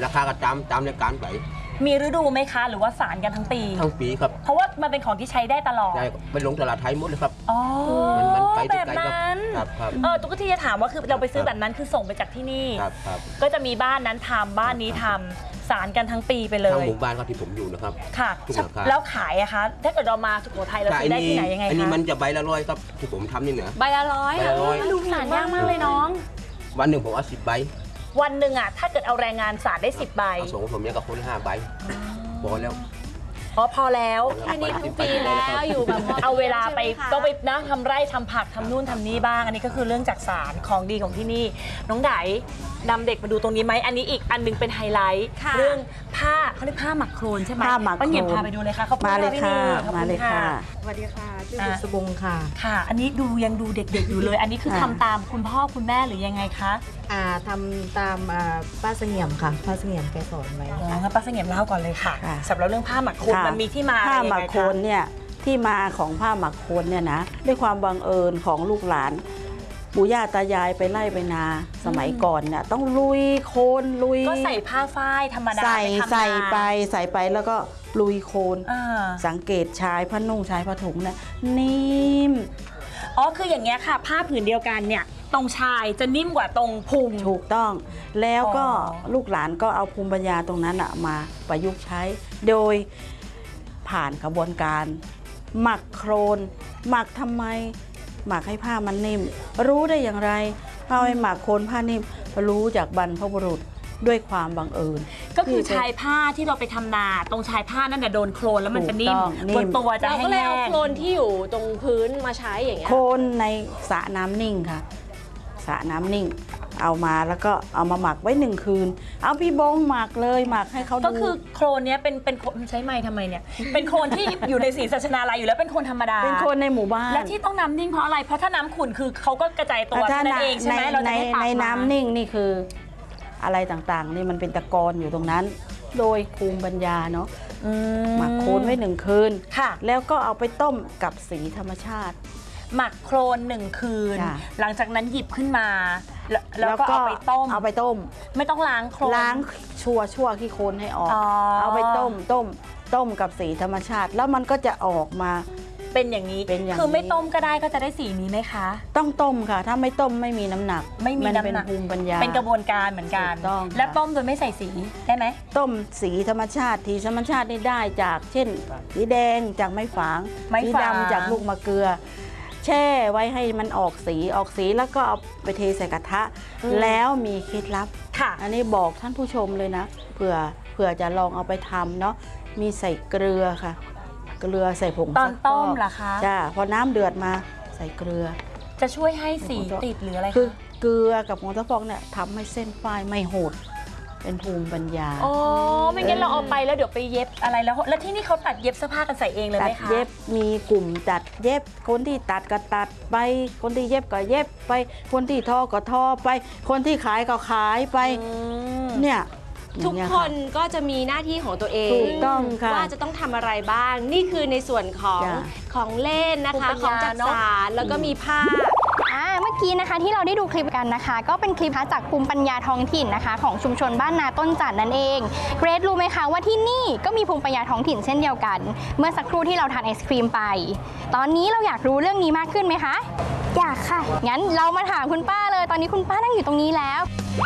ราคาก็ตามในการไปมีฤดูไหมคะหรือว่าสารกันทั้งปีครับเพราะว่ามันเป็นของที่ใช้ได้ตลอดได้ไปลงตลาดไทยหมดเลยครับอ๋อมันไปแบบนั้นตุ๊กที่จะถามว่าคือเราไปซื้อแบบนั้นคือส่งไปจากที่นี่ก็จะมีบ้านนั้นทำบ้านนี้ทำสารกันทั้งปีไปเลยทั้งหมู่บ้านก็ที่ผมอยู่นะครับค่ะแล้วขายอะคะถ้าเกิดเรามาสุโขทัยเราซื้อได้ที่ไหนยังไงคะอันนี้มันจะใบละ100ครับที่ผมทำนี่เหนือใบละ100 ดูสารยากมากเลยน้องวันหนึ่งผมเอา10 ใบวันหนึ่งอะถ้าเกิดเอาแรงงานสารได้10 ใบส่งผมเนี่ยกับคน5 ใบพอแล้วพอแล้วอันนี้ทั้งปีแล้วอยู่แบบเอาเวลาไปก็ไปนะทำไร่ทำผักทำนู่นทำนี่บ้างอันนี้ก็คือเรื่องจากสารของดีของที่นี่น้องไดนำเด็กมาดูตรงนี้ไหมอันนี้อีกอันนึงเป็นไฮไลท์เรื่องผ้าเขาเรียกผ้าหมักโครนใช่ไหมผ้าหมักโครนป้าเหงี่ยมพาไปดูเลยค่ะเขามาเลยค่ะมาเลยค่ะสวัสดีค่ะชื่อบุษบงค่ะค่ะอันนี้ยังดูเด็กๆอยู่เลยอันนี้คือทำตามคุณพ่อคุณแม่หรือยังไงคะทำตามป้าเสงี่ยมค่ะป้าเสงี่ยมแกสอนไว้งั้นป้าเสงี่ยมเล่าก่อนเลยค่ะสำหรับเรื่องผ้าหมักโครนมันมีที่มาผ้าหมักโครนเนี่ยที่มาของผ้าหมักโครนเนี่ยนะด้วยความบังเอิญของลูกหลานปู่ย่าตายายไปไล่ไปนาสมัยก่อนเนี่ยต้องลุยโคลนลุยก็ใส่ผ้าฝ้ายธรรมดาใส่ไปแล้วก็ลุยโคลนสังเกตชายผ้านุ่งชายผ้าถุงเนี่ยนิ่มคืออย่างเงี้ยค่ะผ้าผืนเดียวกันเนี่ยตรงชายจะนิ่มกว่าตรงพุงถูกต้องแล้วก็ลูกหลานก็เอาภูมิปัญญาตรงนั้นมาประยุกต์ใช้โดยผ่านกระบวนการหมักโครนหมักทำไมหมักให้ผ้ามันนิ่มรู้ได้อย่างไรเอาให้หมักโคลนผ้านิ่มรู้จากบรรพบุรุษด้วยความบังเอิญก็คือชายผ้าที่เราไปทำนาตรงชายผ้านั่นน่ะโดนโคลนแล้วมันจะนิ่มบนตัวจะแห้งเราก็เลยเอาโคลนที่อยู่ตรงพื้นมาใช้อย่างเงี้ยโคลนในสระน้ำนิ่งค่ะสระน้ำนิ่งเอามาแล้วก็เอามาหมักไว้1 คืนเอาพี่บงหมักเลยหมักให้เขาดูก็คือโคลนเนี้ยเป็นใช้ไม้ทำไมเนี่ยเป็นโคลนที่อยู่ในศรีสัชนาลัยอยู่แล้วเป็นโคลนธรรมดาเป็นโคลนในหมู่บ้านและที่ต้องน้ำนิ่งเพราะอะไรเพราะถ้าน้ำขุ่นคือเขาก็กระจายตัวนั่นเองใช่ไหมเราจะไม่ตักในน้ำนิ่งนี่คืออะไรต่างๆนี่มันเป็นตะกอนอยู่ตรงนั้นโดยภูมิปัญญาเนาะหมักโคลนไว้1 คืนแล้วก็เอาไปต้มกับสีธรรมชาติหมักโคลน1 คืนหลังจากนั้นหยิบขึ้นมาแล้วก็เอาไปต้มไม่ต้องล้างโคลนล้างชั่วขี้โคลนให้ออกเอาไปต้มกับสีธรรมชาติแล้วมันก็จะออกมาเป็นอย่างนี้คือไม่ต้มก็ได้ก็จะได้สีนี้ไหมคะต้องต้มค่ะถ้าไม่ต้มไม่มีน้ำหนักไม่มีน้ำหนักเป็นภูมิปัญญาเป็นกระบวนการเหมือนกันและต้มโดยไม่ใส่สีได้ไหมต้มสีธรรมชาติธรรมชาตินี่ได้จากเช่นสีแดงจากไม้ฝางสีดำจากลูกมะเกลือแช่ไว้ให้มันออกสีแล้วก็เอาไปเทใส่กระทะแล้วมีเคล็ดลับอันนี้บอกท่านผู้ชมเลยนะเผื่อจะลองเอาไปทำเนาะมีใส่เกลือค่ะเกลือใส่ผงตอนต้มเหรอคะจ้าพอน้ำเดือดมาใส่เกลือจะช่วยให้สีติดหรืออะไรคือเกลือกับผงซักฟอกเนี่ยทำให้เส้นฝ้ายไม่หดเป็นภูมิปัญญาไม่งั้นเราเอาไปแล้วเดี๋ยวไปเย็บอะไรแล้วที่นี่เขาตัดเย็บเสื้อผ้ากันใส่เองเลยไหมคะตัดเย็บมีกลุ่มตัดเย็บคนที่ตัดก็ตัดไปคนที่เย็บก็เย็บไปคนที่ทอก็ทอไปคนที่ขายก็ขายไปเนี่ยทุกคนก็จะมีหน้าที่ของตัวเองว่าจะต้องทำอะไรบ้างนี่คือในส่วนของเล่นนะคะของจักสานแล้วก็มีผ้าเมื่อกี้นะคะที่เราได้ดูคลิปกันนะคะก็เป็นคลิปจากภูมิปัญญาท้องถิ่นนะคะของชุมชนบ้านนาต้นจันทร์นั่นเองเกรซรู้ไหมคะว่าที่นี่ก็มีภูมิปัญญาท้องถิ่นเช่นเดียวกันเมื่อสักครู่ที่เราทานไอศครีมไปตอนนี้เราอยากรู้เรื่องนี้มากขึ้นไหมคะอยากค่ะงั้นเรามาถามคุณป้าเลยตอนนี้คุณป้านั่งอยู่ตรงนี้แล้ว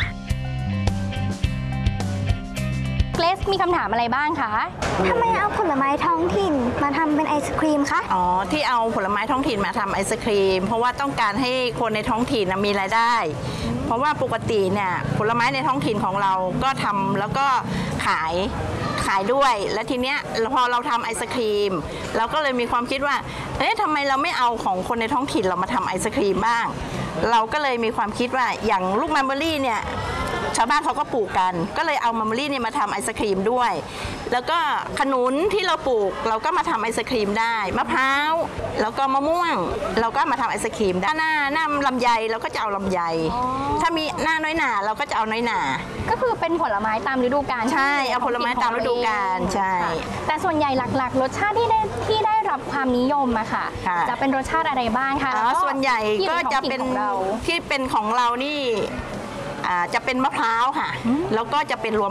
เกรซมีคำถามอะไรบ้างคะทำไมเอาผลไม้ท้องถิ่นมาทำเป็นไอศครีมคะที่เอาผลไม้ท้องถิ่นมาทำไอศครีมเพราะว่าต้องการให้คนในท้องถิ่นมีรายได้เพราะว่าปกติเนี่ยผลไม้ในท้องถิ่นของเราก็ทำแล้วก็ขายด้วยและทีเนี้ยพอเราทำไอศครีมเราก็เลยมีความคิดว่าทำไมเราไม่เอาของคนในท้องถิ่นเรามาทำไอศครีมบ้างเราก็เลยมีความคิดว่าอย่างลูกมัมเบอรี่เนี่ยชาวบ้านเขาก็ปลูกกันก็เลยเอามัมเบอรี่เนี่ยมาทำไอศครีมด้วยแล้วก็ขนุนที่เราปลูกเราก็มาทำไอศครีมได้มะพร้าวแล้วก็มะม่วงเราก็มาทำไอศครีมได้หน้าลำไยเราก็จะเอาลำไยถ้ามีหน้าน้อยหน่าเราก็จะเอาน้อยหน่าก็คือเป็นผลไม้ตามฤดูกาลใช่เอาผลไม้ตามฤดูกาลใช่แต่ส่วนใหญ่หลักๆรสชาติที่ได้รับความนิยมอะค่ะจะเป็นรสชาติอะไรบ้างคะส่วนใหญ่ก็จะเป็นที่เป็นของเรานี่จะเป็นมะพร้าวค่ะแล้วก็จะเป็นรวม